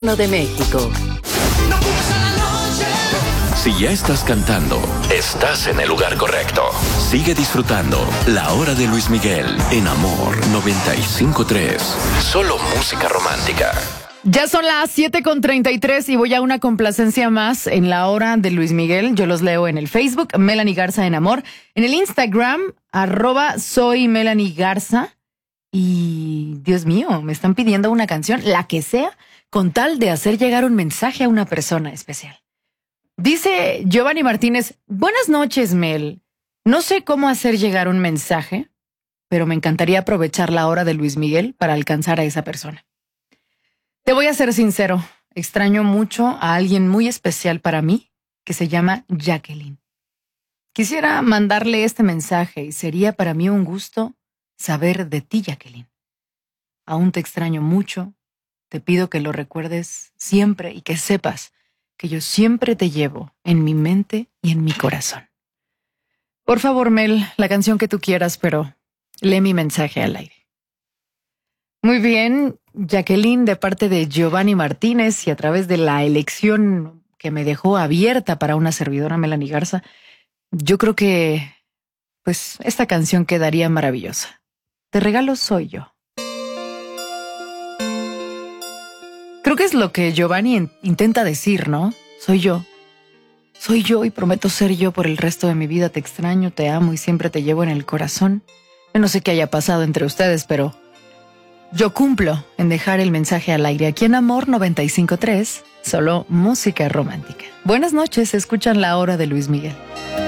de México. Si ya estás cantando, estás en el lugar correcto. Sigue disfrutando La Hora de Luis Miguel en Amor 95.3. Solo música romántica. Ya son las 7:33 y voy a una complacencia más en La Hora de Luis Miguel. Yo los leo en el Facebook, Melanie Garza en Amor. En el Instagram, @soy Melanie Garza. Y Dios mío, me están pidiendo una canción, la que sea, con tal de hacer llegar un mensaje a una persona especial. Dice Giovanni Martínez: buenas noches, Mel. No sé cómo hacer llegar un mensaje, pero me encantaría aprovechar La Hora de Luis Miguel para alcanzar a esa persona. Te voy a ser sincero, extraño mucho a alguien muy especial para mí, que se llama Jacqueline. Quisiera mandarle este mensaje y sería para mí un gusto saber de ti, Jacqueline. Aún te extraño mucho, te pido que lo recuerdes siempre y que sepas que yo siempre te llevo en mi mente y en mi corazón. Por favor, Mel, la canción que tú quieras, pero lee mi mensaje al aire. Muy bien, Jacqueline, de parte de Giovanni Martínez y a través de la elección que me dejó abierta para una servidora, Melanie Garza, yo creo que, pues, esta canción quedaría maravillosa. Te regalo Soy Yo. Creo que es lo que Giovanni intenta decir, ¿no? Soy yo. Soy yo y prometo ser yo por el resto de mi vida. Te extraño, te amo y siempre te llevo en el corazón. Yo no sé qué haya pasado entre ustedes, pero yo cumplo en dejar el mensaje al aire aquí en Amor 95.3, solo música romántica. Buenas noches, escuchan La Hora de Luis Miguel.